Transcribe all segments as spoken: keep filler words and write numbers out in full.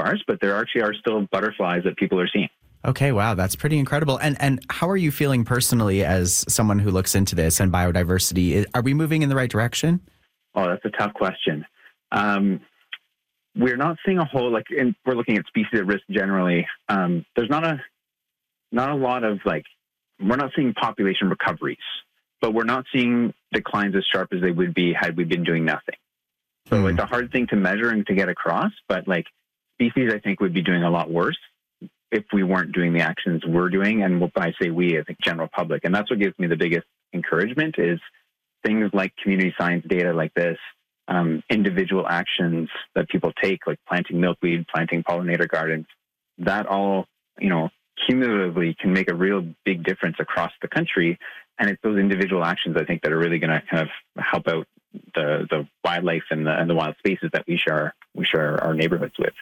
sparse, but there actually are still butterflies that people are seeing. Okay, wow, that's pretty incredible. And and how are you feeling personally as someone who looks into this and biodiversity? Are we moving in the right direction? Oh, that's a tough question. Um, we're not seeing a whole, like, in, we're looking at species at risk generally. Um, there's not a not a lot of, like, we're not seeing population recoveries, but we're not seeing declines as sharp as they would be had we been doing nothing. So mm. it's a hard thing to measure and to get across, but like species, I think, would be doing a lot worse if we weren't doing the actions we're doing. And when I say we, I think general public. And that's what gives me the biggest encouragement is things like community science data like this, um, individual actions that people take, like planting milkweed, planting pollinator gardens, that all, you know, cumulatively can make a real big difference across the country. And it's those individual actions, I think, that are really going to kind of help out the, the wildlife and the, and the wild spaces that we share, we share our neighborhoods with.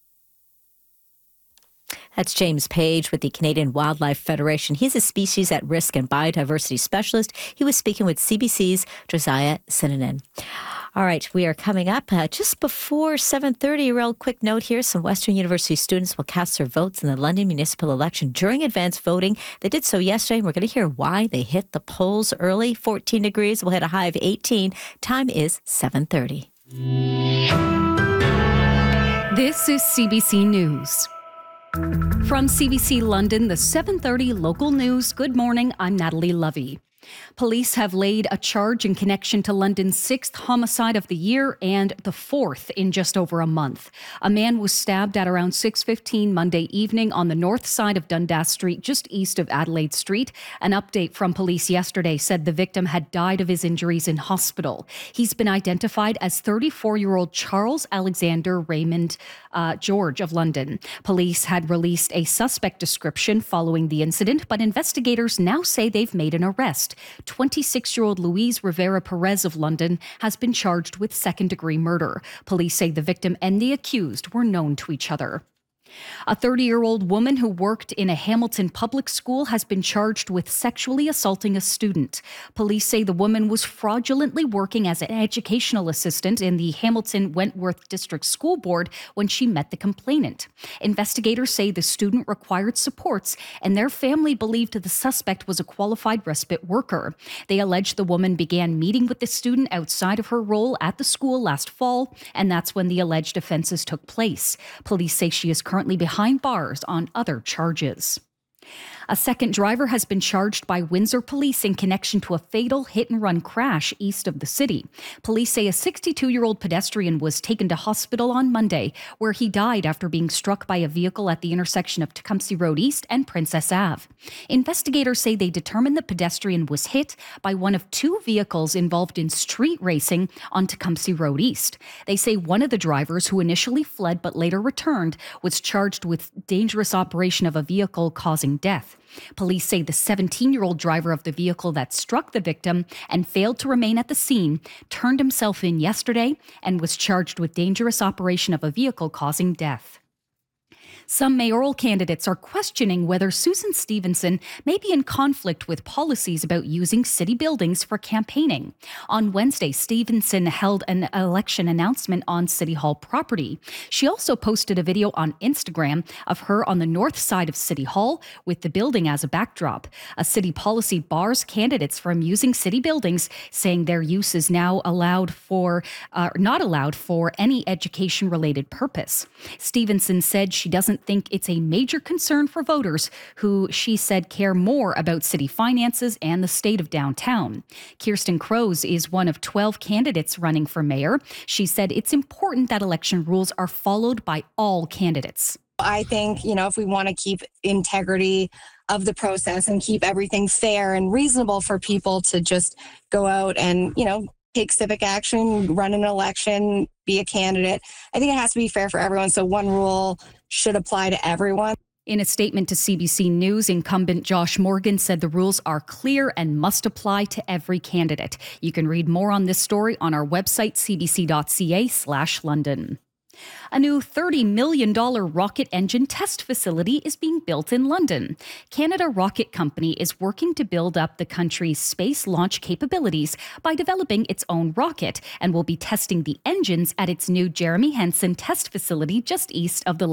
That's James Page with the Canadian Wildlife Federation. He's a species at risk and biodiversity specialist. He was speaking with C B C's Josiah Sinanen. All right, we are coming up uh, just before seven thirty. A real quick note here. Some Western University students will cast their votes in the London municipal election during advanced voting. They did so yesterday, and we're going to hear why they hit the polls early. fourteen degrees. We'll hit a high of eighteen. Time is seven thirty. This is C B C News. From C B C London, the seven thirty local news. Good morning, I'm Natalie Lovey. Police have laid a charge in connection to London's sixth homicide of the year and the fourth in just over a month. A man was stabbed at around six fifteen Monday evening on the north side of Dundas Street, just east of Adelaide Street. An update from police yesterday said the victim had died of his injuries in hospital. He's been identified as thirty-four-year-old Charles Alexander Raymond uh, George of London. Police had released a suspect description following the incident, but investigators now say they've made an arrest. twenty-six-year-old Louise Rivera Perez of London has been charged with second-degree murder. Police say the victim and the accused were known to each other. A thirty-year-old woman who worked in a Hamilton public school has been charged with sexually assaulting a student. Police say the woman was fraudulently working as an educational assistant in the Hamilton Wentworth District School Board when she met the complainant. Investigators say the student required supports, and their family believed the suspect was a qualified respite worker. They allege the woman began meeting with the student outside of her role at the school last fall, and that's when the alleged offenses took place. Police say she is currently behind bars on other charges. A second driver has been charged by Windsor police in connection to a fatal hit-and-run crash east of the city. Police say a sixty-two-year-old pedestrian was taken to hospital on Monday, where he died after being struck by a vehicle at the intersection of Tecumseh Road East and Princess Avenue. Investigators say they determined the pedestrian was hit by one of two vehicles involved in street racing on Tecumseh Road East. They say one of the drivers, who initially fled but later returned, was charged with dangerous operation of a vehicle causing death. Police say the seventeen-year-old driver of the vehicle that struck the victim and failed to remain at the scene turned himself in yesterday and was charged with dangerous operation of a vehicle causing death. Some mayoral candidates are questioning whether Susan Stevenson may be in conflict with policies about using city buildings for campaigning. On Wednesday, Stevenson held an election announcement on City Hall property. She also posted a video on Instagram of her on the north side of City Hall with the building as a backdrop. A city policy bars candidates from using city buildings, saying their use is now allowed for, uh, not allowed for any education-related purpose. Stevenson said she doesn't think it's a major concern for voters who, she said, care more about city finances and the state of downtown. Kirsten Crows is one of twelve candidates running for mayor. She said it's important that election rules are followed by all candidates. I think, you know, if we want to keep integrity of the process and keep everything fair and reasonable for people to just go out and, you know, take civic action, run an election, be a candidate. I think it has to be fair for everyone. So one rule should apply to everyone. In a statement to C B C News, incumbent Josh Morgan said the rules are clear and must apply to every candidate. You can read more on this story on our website, cbc.ca slash London. A new thirty million dollars rocket engine test facility is being built in London. Canada Rocket Company is working to build up the country's space launch capabilities by developing its own rocket and will be testing the engines at its new Jeremy Hansen test facility just east of the